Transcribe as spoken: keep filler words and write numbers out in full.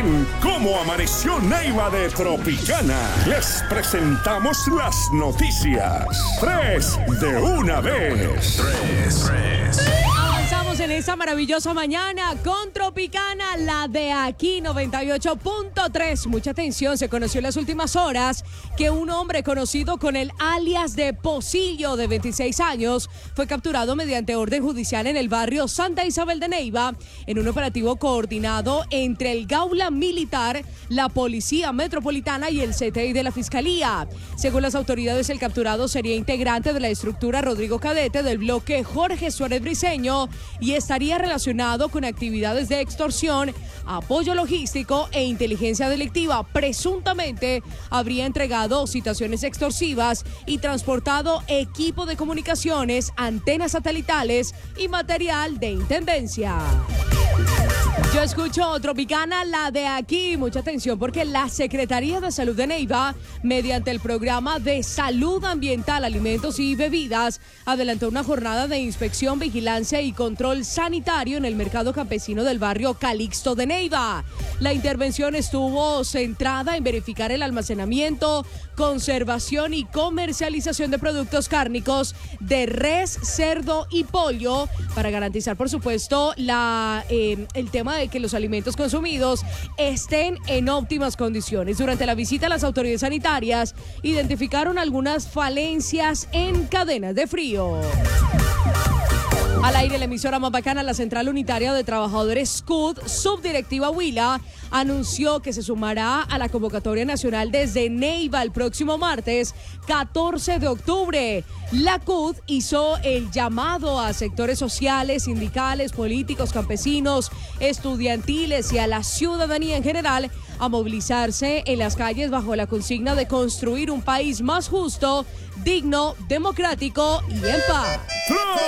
En Cómo Amaneció Neiva de Tropicana, les presentamos las noticias. Tres de una vez. Tres, tres. Avanzamos en esta maravillosa mañana con Tropicana, la de aquí, noventa y ocho punto tres. Mucha atención, se conoció en las últimas horas que un hombre conocido con el alias de Pocillo, de veintiséis años, fue capturado mediante orden judicial en el barrio Santa Isabel de Neiva, en un operativo coordinado entre el Gaula Militar, la Policía Metropolitana y el C T I de la Fiscalía. Según las autoridades, el capturado sería integrante de la estructura Rodrigo Cadete del bloque Jorge Suárez Briceño y estaría relacionado con actividades de extorsión, apoyo logístico e inteligencia delictiva. Presuntamente habría entregado citaciones extorsivas y transportado equipo de comunicaciones, antenas satelitales y material de intendencia. Yo escucho Tropicana, la de aquí. Mucha atención porque la Secretaría de Salud de Neiva, mediante el programa de Salud Ambiental, Alimentos y Bebidas, adelantó una jornada de inspección, vigilancia y control sanitario en el mercado campesino del barrio Calixto de Neiva. La intervención estuvo centrada en verificar el almacenamiento, conservación y comercialización de productos cárnicos de res, cerdo y pollo para garantizar, por supuesto, la, eh, el tema de que los alimentos consumidos estén en óptimas condiciones. Durante la visita, las autoridades sanitarias identificaron algunas falencias en cadenas de frío. Al aire, la emisora más bacana, la Central Unitaria de Trabajadores C U D, subdirectiva Huila, anunció que se sumará a la convocatoria nacional desde Neiva el próximo martes, catorce de octubre. La C U D hizo el llamado a sectores sociales, sindicales, políticos, campesinos, estudiantiles y a la ciudadanía en general a movilizarse en las calles bajo la consigna de construir un país más justo, digno, democrático y en paz.